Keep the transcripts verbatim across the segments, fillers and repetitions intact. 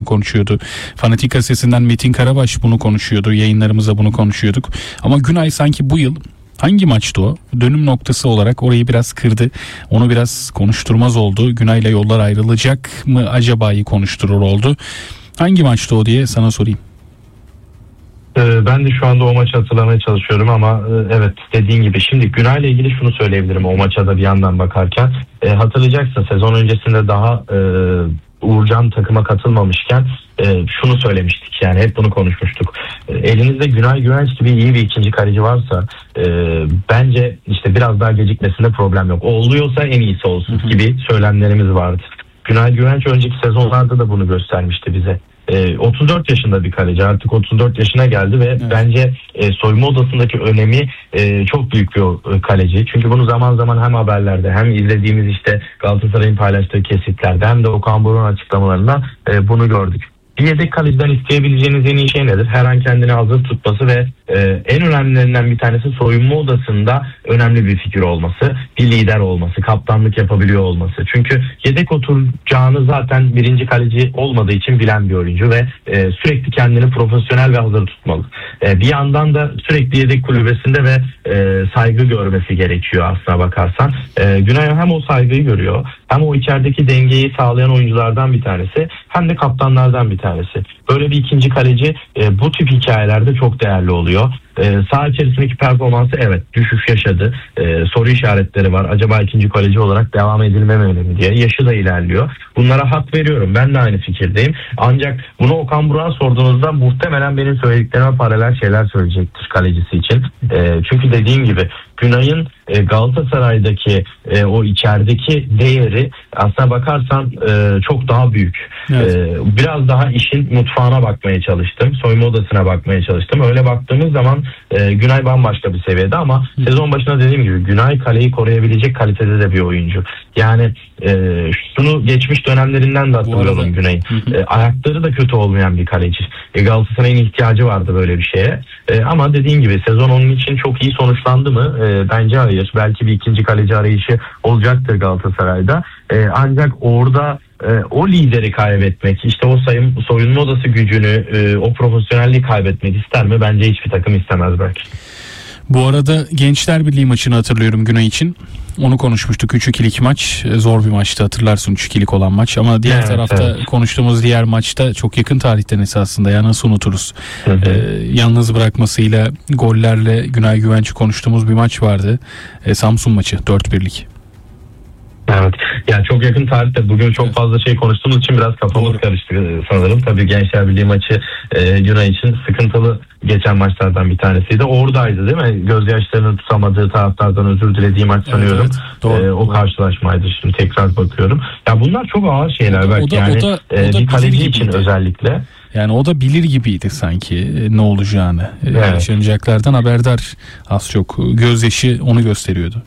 konuşuyordu. Fanatik Gazetesi'nden Metin Karabaş bunu konuşuyordu. Yayınlarımızda bunu konuşuyorduk. Ama Günay sanki bu yıl hangi maçtı o? Dönüm noktası olarak orayı biraz kırdı. Onu biraz konuşturmaz oldu. Günay'la yollar ayrılacak mı acaba'yı konuşturur oldu. Hangi maçtı o diye sana sorayım. Ben de şu anda o maçı hatırlamaya çalışıyorum ama evet, dediğin gibi. Şimdi Günay'la ilgili şunu söyleyebilirim o maça da bir yandan bakarken. E, hatırlayacaksın, sezon öncesinde daha e, Uğurcan takıma katılmamışken e, şunu söylemiştik, yani hep bunu konuşmuştuk. E, elinizde Günay Güvenç gibi iyi bir ikinci kaleci varsa e, bence işte biraz daha gecikmesinde problem yok. O oluyorsa en iyisi olsun gibi söylemlerimiz vardı. Günay Güvenç önceki sezonlarda da bunu göstermişti bize. otuz dört yaşında bir kaleci, artık otuz dört yaşına geldi ve evet. bence e, soyunma odasındaki önemi e, çok büyük bir e, kaleci. Çünkü bunu zaman zaman hem haberlerde hem izlediğimiz işte Galatasaray'ın paylaştığı kesitlerde hem de Okan Buruk'un açıklamalarında e, bunu gördük. Bir yedek kaleciden isteyebileceğiniz en iyi şey nedir? Her an kendini hazır tutması ve e, en önemlilerinden bir tanesi soyunma odasında önemli bir figür olması, bir lider olması, kaptanlık yapabiliyor olması. Çünkü yedek oturacağını zaten birinci kaleci olmadığı için bilen bir oyuncu ve e, sürekli kendini profesyonel ve hazır tutmalı. E, bir yandan da sürekli yedek kulübesinde ve e, saygı görmesi gerekiyor aslına bakarsan. E, Günay hem o saygıyı görüyor, hem o içerideki dengeyi sağlayan oyunculardan bir tanesi, hem de kaptanlardan bir tanesi. Böyle bir ikinci kaleci e, bu tip hikayelerde çok değerli oluyor. E, saha içerisindeki performansı evet düşüş yaşadı. E, soru işaretleri var. Acaba ikinci kaleci olarak devam edilmemeli mi diye. Yaşı da ilerliyor. Bunlara hak veriyorum. Ben de aynı fikirdeyim. Ancak bunu Okan Buruk'a sorduğunuzda muhtemelen benim söylediklerime paralel şeyler söyleyecektir kalecisi için. E, çünkü dediğim gibi Günay'ın e, Galatasaray'daki e, o içerideki değeri aslına bakarsan e, çok daha büyük. Evet. E, biraz daha işin mutfağına bakmaya çalıştım. Soyunma odasına bakmaya çalıştım. Öyle baktığımız zaman e, Günay bambaşka bir seviyede ama Hı. sezon başında dediğim gibi Günay kaleyi koruyabilecek kalitede de bir oyuncu. Yani e, şunu geçmiş dönemlerinden de hatırlıyorum Günay'ın. E, ayakları da kötü olmayan bir kaleci. E, Galatasaray'ın ihtiyacı vardı böyle bir şeye. E, ama dediğim gibi sezon onun için çok iyi sonuçlandı mı? E, bence hayır. Belki bir ikinci kaleci arayışı olacaktır Galatasaray'da. E, ancak orada e, o lideri kaybetmek, işte o sayım, soyunma odası gücünü, e, o profesyonelliği kaybetmek ister mi? Bence hiçbir takım istemez belki. Bu arada Gençler Birliği maçını hatırlıyorum Günay için. Onu konuşmuştuk. üç ikilik maç. Zor bir maçtı, hatırlarsın, üç ikilik olan maç. Ama diğer evet, tarafta evet. konuştuğumuz diğer maçta çok yakın tarihten esasında. Ya nasıl unuturuz? Hı hı. Ee, yalnız bırakmasıyla, gollerle Günay Güvenç'i konuştuğumuz bir maç vardı. Ee, Samsun maçı dört birlik. Evet. Yani çok yakın tarihte bugün çok evet. fazla şey konuştuğumuz için biraz kafamız Doğru. karıştı sanırım. Tabii Gençler Birliği maçı e, Günay için sıkıntılı geçen maçlardan bir tanesiydi. Oradaydı değil mi? Gözyaşlarını tutamadığı, taraftardan özür dilediği maç sanıyorum. Evet, evet. Doğru, e, o doğru. karşılaşmaydı. Şimdi tekrar bakıyorum. Ya bunlar çok ağır şeyler o da, belki. O da, yani o da, o da bir kaleci için özellikle. Yani o da bilir gibiydi sanki ne olacağını. Evet. Yaşanacaklardan haberdar az çok. Gözyaşı onu gösteriyordu.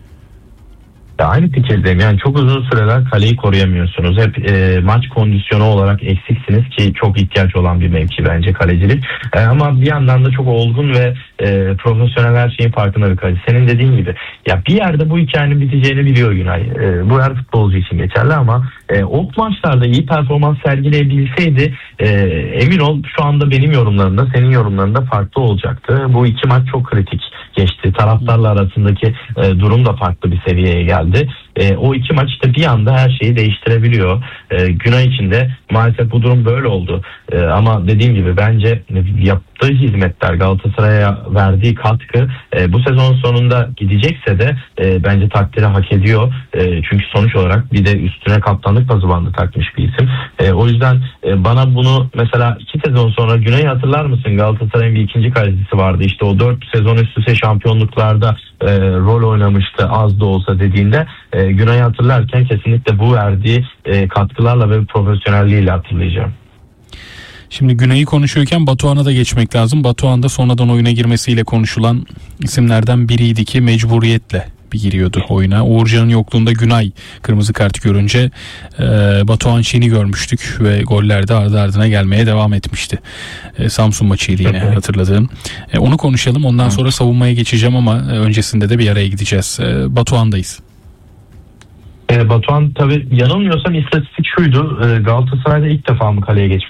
Aynı fikirdeyim. Yani çok uzun süreler kaleyi koruyamıyorsunuz. Hep e, maç kondisyonu olarak eksiksiniz ki çok ihtiyaç olan bir mevki bence kalecilik. E, ama bir yandan da çok olgun ve e, profesyonel her şeyin farkında bir kaleci. Senin dediğin gibi ya bir yerde bu hikayenin biteceğini biliyor Günay. E, bu her futbolcu için geçerli ama e, o maçlarda iyi performans sergileyebilseydi e, emin ol şu anda benim yorumlarımda, senin yorumlarında farklı olacaktı. Bu iki maç çok kritik geçti. Taraftarla arasındaki e, durum da farklı bir seviyeye geldi. E, o iki maç işte bir anda her şeyi değiştirebiliyor. E, Günay için de maalesef bu durum böyle oldu. E, ama dediğim gibi bence yaptığı hizmetler, Galatasaray'a verdiği katkı e, bu sezon sonunda gidecekse de e, bence takdiri hak ediyor. E, çünkü sonuç olarak bir de üstüne kaptanlık pası bandı takmış bir isim. E, o yüzden e, bana bunu mesela iki sezon sonra Günay'ı hatırlar mısın? Galatasaray'ın bir ikinci kalecisi vardı. İşte o dört sezon üst üste şampiyonluklarda e, rol oynamıştı az da olsa dediğinde e, Günay'ı hatırlarken kesinlikle bu verdiği e, katkılarla ve profesyonelliğiyle hatırlayacağım. Şimdi Günay'ı konuşuyorken Batuhan'a da geçmek lazım. Batuhan da sonradan oyuna girmesiyle konuşulan isimlerden biriydi ki mecburiyetle bir giriyordu oyuna. Uğurcan'ın yokluğunda Günay kırmızı kart görünce e, Batuhan Şen'i görmüştük ve goller de ardı ardına gelmeye devam etmişti. E, Samsun maçıydı yine hatırladığım. E, onu konuşalım. Ondan sonra savunmaya geçeceğim ama öncesinde de bir araya gideceğiz. E, Batuhan'dayız. E, Batuhan tabii yanılmıyorsam istatistik şuydu. E, Galatasaray'da ilk defa mı kaleye geçmiş?